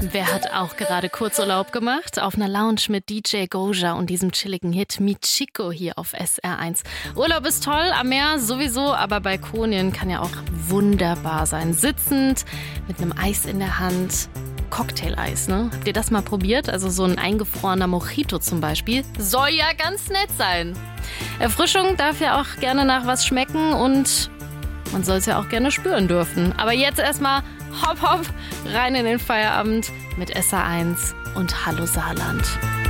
Und wer hat auch gerade Kurzurlaub gemacht? Auf einer Lounge mit DJ Goja und diesem chilligen Hit Michiko hier auf SR1. Urlaub ist toll, am Meer sowieso, aber Balkonien kann ja auch wunderbar sein. Sitzend, mit einem Eis in der Hand. Cocktail-Eis, ne? Habt ihr das mal probiert? Also so ein eingefrorener Mojito zum Beispiel. Soll ja ganz nett sein. Erfrischung darf ja auch gerne nach was schmecken und man soll es ja auch gerne spüren dürfen. Aber jetzt erstmal hopp hopp rein in den Feierabend mit SR1 und Hallo Saarland.